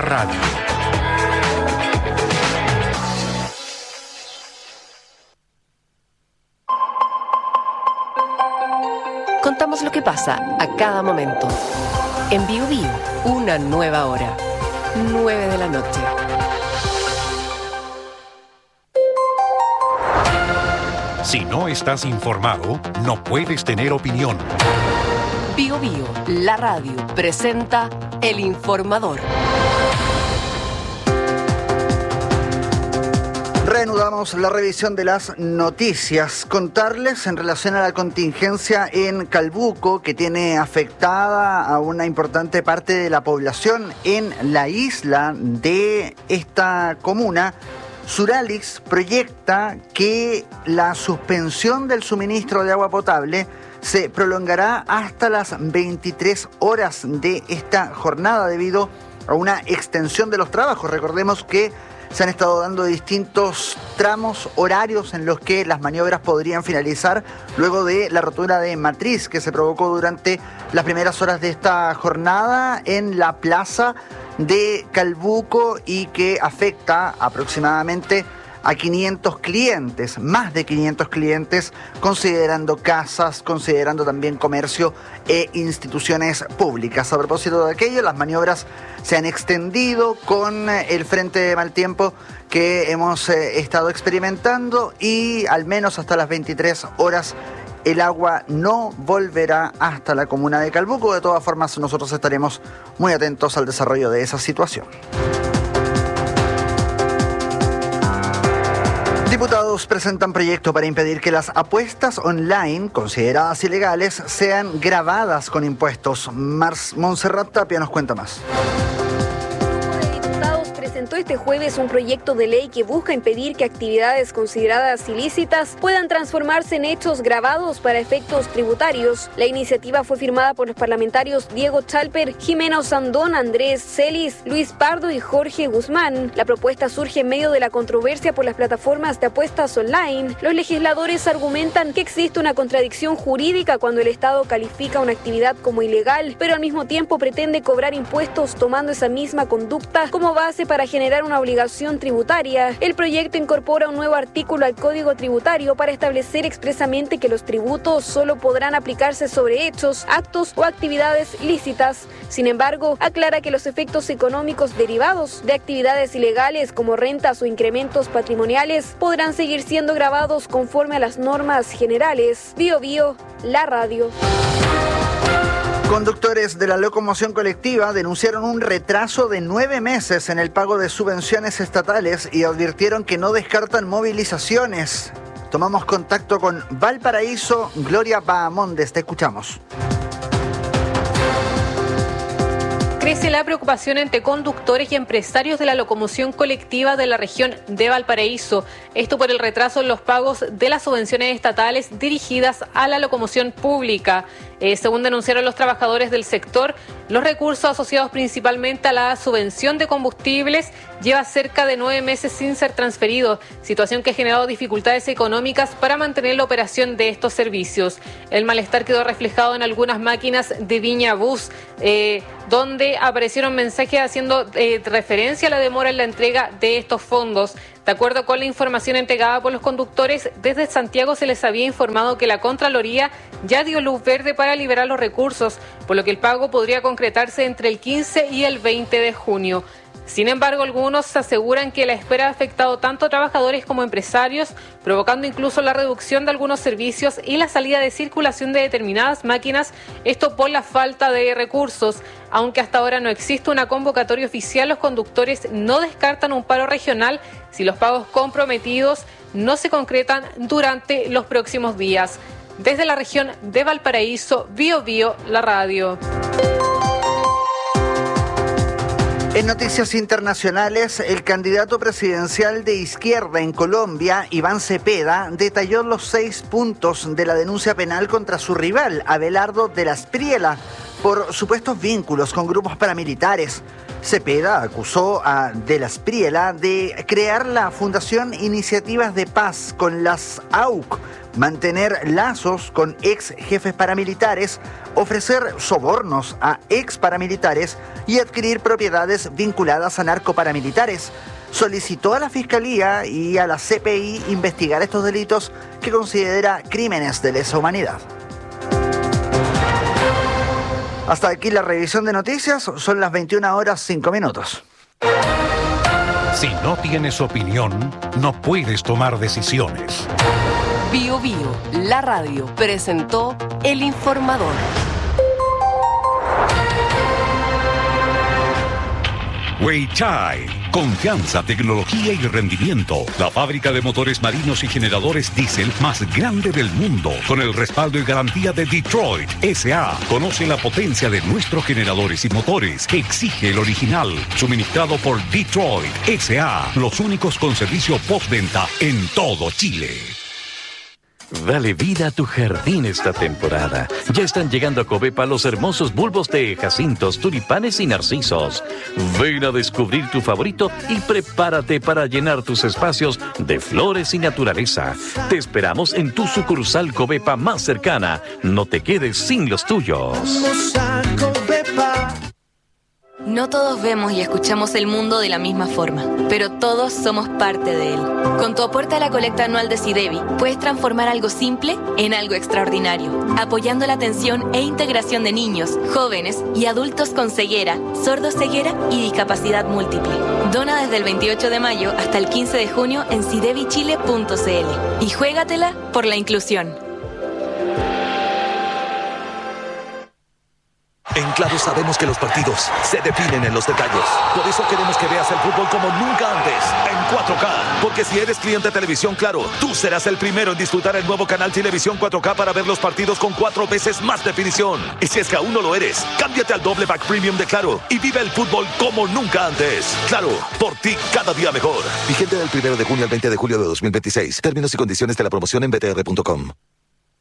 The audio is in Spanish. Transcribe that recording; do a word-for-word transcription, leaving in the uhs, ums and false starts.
radio. Contamos lo que pasa a cada momento. En Bio Bio, una nueva hora. nueve de la noche. Si no estás informado, no puedes tener opinión. Bio Bio, la radio, presenta El Informador. Reanudamos la revisión de las noticias. Contarles en relación a la contingencia en Calbuco, que tiene afectada a una importante parte de la población en la isla de esta comuna. Suralix proyecta que la suspensión del suministro de agua potable se prolongará hasta las veintitrés horas de esta jornada debido a una extensión de los trabajos. Recordemos que se han estado dando distintos tramos horarios en los que las maniobras podrían finalizar luego de la rotura de matriz que se provocó durante las primeras horas de esta jornada en la plaza de Calbuco y que afecta aproximadamente a quinientos clientes, más de quinientos clientes, considerando casas, considerando también comercio e instituciones públicas. A propósito de aquello, las maniobras se han extendido con el frente de mal tiempo que hemos eh, estado experimentando y al menos hasta las veintitrés horas el agua no volverá hasta la comuna de Calbuco. De todas formas, nosotros estaremos muy atentos al desarrollo de esa situación. Diputados presentan proyecto para impedir que las apuestas online, consideradas ilegales, sean gravadas con impuestos. Mars Montserrat Tapia nos cuenta más. Presentó este jueves un proyecto de ley que busca impedir que actividades consideradas ilícitas puedan transformarse en hechos gravados para efectos tributarios. La iniciativa fue firmada por los parlamentarios Diego Chalper, Jimena Osandón, Andrés Celis, Luis Pardo y Jorge Guzmán. La propuesta surge en medio de la controversia por las plataformas de apuestas online. Los legisladores argumentan que existe una contradicción jurídica cuando el Estado califica una actividad como ilegal, pero al mismo tiempo pretende cobrar impuestos tomando esa misma conducta como base para generar una obligación tributaria. El proyecto incorpora un nuevo artículo al Código Tributario para establecer expresamente que los tributos solo podrán aplicarse sobre hechos, actos o actividades lícitas. Sin embargo, aclara que los efectos económicos derivados de actividades ilegales como rentas o incrementos patrimoniales podrán seguir siendo gravados conforme a las normas generales. Bio Bio, la radio. Conductores de la locomoción colectiva denunciaron un retraso de nueve meses en el pago de subvenciones estatales y advirtieron que no descartan movilizaciones. Tomamos contacto con Valparaíso, Gloria Bahamondes, te escuchamos. Crece la preocupación entre conductores y empresarios de la locomoción colectiva de la región de Valparaíso. Esto por el retraso en los pagos de las subvenciones estatales dirigidas a la locomoción pública. Eh, según denunciaron los trabajadores del sector, los recursos asociados principalmente a la subvención de combustibles lleva cerca de nueve meses sin ser transferidos, situación que ha generado dificultades económicas para mantener la operación de estos servicios. El malestar quedó reflejado en algunas máquinas de Viña Bus, eh, donde aparecieron mensajes haciendo eh, referencia a la demora en la entrega de estos fondos. De acuerdo con la información entregada por los conductores, desde Santiago se les había informado que la Contraloría ya dio luz verde para liberar los recursos, por lo que el pago podría concretarse entre el quince y el veinte de junio. Sin embargo, algunos aseguran que la espera ha afectado tanto a trabajadores como a empresarios, provocando incluso la reducción de algunos servicios y la salida de circulación de determinadas máquinas, esto por la falta de recursos. Aunque hasta ahora no existe una convocatoria oficial, los conductores no descartan un paro regional si los pagos comprometidos no se concretan durante los próximos días. Desde la región de Valparaíso, Bio Bio, la radio. En noticias internacionales, el candidato presidencial de izquierda en Colombia, Iván Cepeda, detalló los seis puntos de la denuncia penal contra su rival, Abelardo de la Espriella, por supuestos vínculos con grupos paramilitares. Cepeda acusó a De la Spriela de crear la Fundación Iniciativas de Paz con las A U C, mantener lazos con ex jefes paramilitares, ofrecer sobornos a ex paramilitares y adquirir propiedades vinculadas a narcoparamilitares. Solicitó a la Fiscalía y a la C P I investigar estos delitos que considera crímenes de lesa humanidad. Hasta aquí la revisión de noticias, son las veintiuna horas cinco minutos. Si no tienes opinión, no puedes tomar decisiones. Bio Bio, la radio, presentó El Informador. Weichai, confianza, tecnología y rendimiento. La fábrica de motores marinos y generadores diésel más grande del mundo, con el respaldo y garantía de Detroit S A. Conoce la potencia de nuestros generadores y motores. Exige el original, suministrado por Detroit S A. Los únicos con servicio postventa en todo Chile. Dale vida a tu jardín esta temporada. Ya están llegando a Covepa los hermosos bulbos de jacintos, tulipanes y narcisos. Ven a descubrir tu favorito y prepárate para llenar tus espacios de flores y naturaleza. Te esperamos en tu sucursal Covepa más cercana. No te quedes sin los tuyos. No todos vemos y escuchamos el mundo de la misma forma, pero todos somos parte de él. Con tu aporte a la colecta anual de SIDEBI, puedes transformar algo simple en algo extraordinario, apoyando la atención e integración de niños, jóvenes y adultos con ceguera, sordoceguera y discapacidad múltiple. Dona desde el veintiocho de mayo hasta el quince de junio en sidebi chile punto c l y juégatela por la inclusión. En Claro sabemos que los partidos se definen en los detalles. Por eso queremos que veas el fútbol como nunca antes, en cuatro K. Porque si eres cliente de Televisión Claro, tú serás el primero en disfrutar el nuevo canal Televisión cuatro K para ver los partidos con cuatro veces más definición. Y si es que aún no lo eres, cámbiate al doble pack premium de Claro y vive el fútbol como nunca antes. Claro, por ti cada día mejor. Vigente del primero de junio al veinte de julio de dos mil veintiséis. Términos y condiciones de la promoción en b t r punto com.